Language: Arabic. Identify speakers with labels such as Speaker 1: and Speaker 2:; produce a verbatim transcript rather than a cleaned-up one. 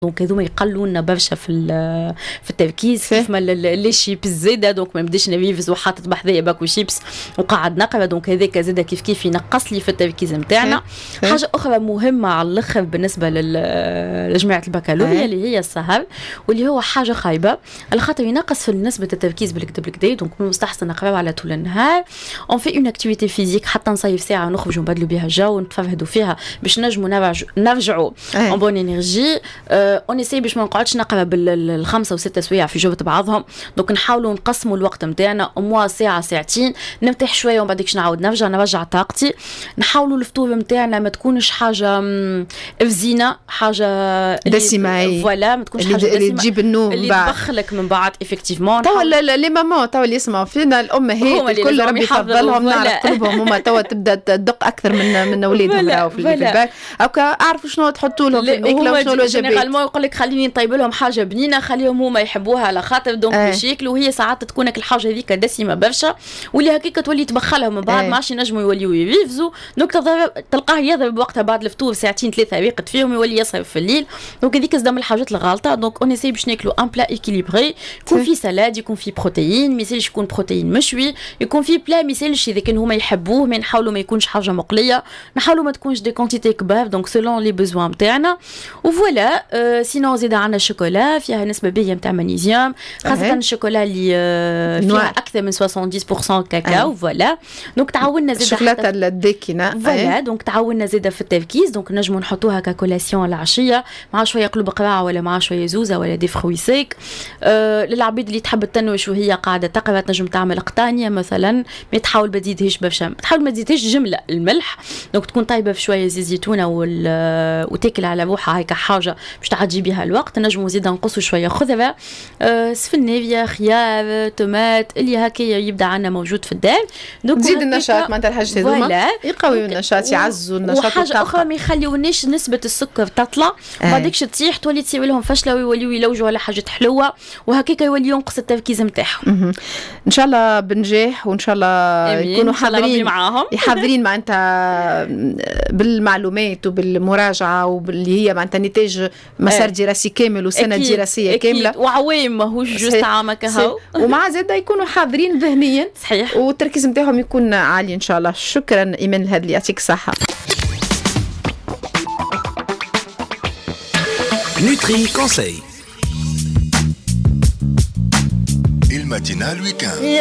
Speaker 1: دونك هذوما يقلوا لنا برشا في في التركيز. كيف ما لي شيبس زاده دونك ما نبداش نريفز وحاطط بحذايا باكو شيبس وقاعد نقرا، دونك هذاك زاده كيف كيف ينقص لي في التركيز نتاعنا. حاجه اخرى مهمه على الاخر بالنسبه لجماعه البكالوريا اللي هي السهر، واللي هو حاجه خايبه على خاطر ينقص في نسبه التركيز بالكدا بالكدا. دونك من المستحسن نقراو على طول النهار، اون في اون اكتيفيتي فيزيك حتى نصيف ساعه نخرجوا نبدلوا بها الجو ونتفرهدوا فيها باش نجموا نرجعوا اون بون انرجي. اون اسي باش ما نقعدش نقرا بالخمسه وسته سوايع في جوبة بعضهم، دونك نحاولوا نقسموا الوقت نتاعنا موا ساعه ساعتين نرتاح شويه ومن بعديكش نعاود نرجع نرجع طاقتي. نحاولوا الفطور نتاعنا ما تكونش حاجه فزينه، حاجه
Speaker 2: دسمه
Speaker 1: فوالا، ما تكونش حاجه
Speaker 2: اللي تجيب النوم
Speaker 1: اللي تبخلك من بعد افكتيفمون.
Speaker 2: توا لي ماما توا اللي يسمعوا فينا الامهات الكل ربي يفضلهم، نعرف قلوبهم هما توا تبدا تدق اكثر من من اولادهم راهو في البال. هكا اعرفوا شنو تحطوا لهم في الماكله وشنو الوجبات.
Speaker 1: جينيرالمون يقول لك خليني نطيب لهم حاجه بنينه خليهم هما يحبوها على خاطر دونك باش ياكلوا، وهي ساعات تكون الحاجه هذيك دسمه برشا واللي هكاك تولي تبخلهم من بعد ما عادش ينجموا يوليوا يريفزوا. دونك تلقاه يضرب وقتها بعد الفطور ساعتين ثلاثه يقعد فيهم يولي يصرف في الليل. دونك هذيك زدم الحاجات الغالطه. دونك اون اسي باش ناكلوا ان بلا ايكيليبري، يكون في سلاد، يكون في بروتين، ما يسالش يكون بروتين مشوي، يكون في بلا ما يسالش اذا كان هما يحبوه، ما نحاولوا ما يكونش حاجه مقليه، نحاولوا ما تكونش دي كونتيتي كبار دونك سولون لي بوزوان نتاعنا. وفوالا أه سينو زيد عندنا الشوكولا فيها نسبه باهيه نتاع مغنيسيوم، خاصه الشوكولا اللي أه فيها اكثر من سبعين بالمئة كاكاو. فوالا دونك تعاوننا زيد
Speaker 2: الشوكولاته الداكنه.
Speaker 1: فوالا دونك تعاوننا زيد في التركيز. دونك نجموا نحطوها ككولاسيون العشيه مع شويه قلوب قراعه ولا مع شويه زوزه ولا دي فروي سيك. أه للعبيد اللي تحب التنوش وهي قاعده تقرا تنجم تعمل قطانيه مثلا، ما تحاول ما تزيدهاش برشا، تحاول ما تزيدهاش جمله الملح، دونك تكون طايبه في شويه زيت زيتونه وتاكل على روحها هيك حاجه باش تعدي بها الوقت. نجموا زيد نقصوا شويه خضره، أه سفنافيه، خيار، طماط اللي هكا يبدا عندنا موجود في الدار.
Speaker 2: دونك تزيد النشاط معناتها الحاجات هذوما يقويوا النشاط، يعزوا النشاط.
Speaker 1: وحاجه اخرى ما يخليونيش نسبه السكر تطلع بعدكش تطيح تولي تصير لهم فشله ويوليوا يلوجوا على حاجات حلوه وهكاك يولي ينقص التركيز نتاعهم.
Speaker 2: ان شاء الله بنجاح وان شاء الله يكونوا حاضرين
Speaker 1: معاهم
Speaker 2: حاضرين معناتها بالمعلومات وبالمراجعه واللي هي معناتها نتاج مسار دراسي كامل وسنه أكيد دراسيه أكيد كامله
Speaker 1: وعوام ماهوش جوست عام كهو،
Speaker 2: ومع زاده يكونوا حاضرين ذهنيا
Speaker 1: صحيح
Speaker 2: والتركيز نتاعهم يكون عالي ان شاء الله. شكرا ايمان لهذا اللي يعطيك الصحه.
Speaker 3: Nutri Conseil. Il matinal week-end.